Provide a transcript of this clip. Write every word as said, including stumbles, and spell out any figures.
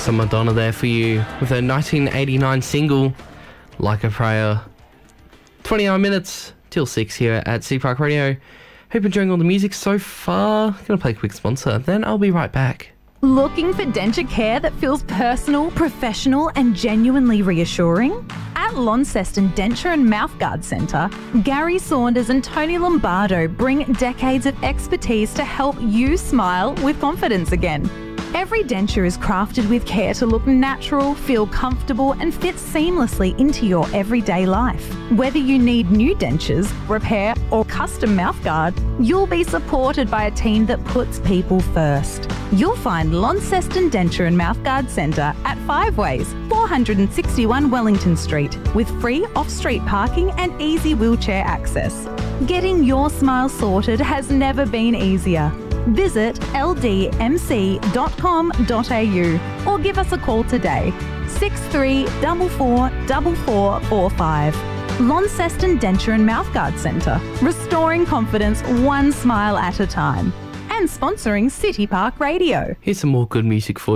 some Madonna there for you with her nineteen eighty-nine single, Like a Prayer. twenty-nine minutes till six here at City Park Radio. Hope you're enjoying all the music so far. Gonna play a quick sponsor, then I'll be right back. Looking for denture care that feels personal, professional and genuinely reassuring? At Launceston Denture and Mouthguard Centre, Gary Saunders and Tony Lombardo bring decades of expertise to help you smile with confidence again. Every denture is crafted with care to look natural, feel comfortable and fit seamlessly into your everyday life. Whether you need new dentures, repair or custom mouthguard, you'll be supported by a team that puts people first. You'll find Launceston Denture and Mouthguard Centre at Five Ways, four sixty-one Wellington Street, with free off-street parking and easy wheelchair access. Getting your smile sorted has never been easier. Visit l d m c dot com dot a u or give us a call today, six three four four four four four five. Launceston Denture and Mouthguard Centre, restoring confidence one smile at a time. And sponsoring City Park Radio. Here's some more good music for you.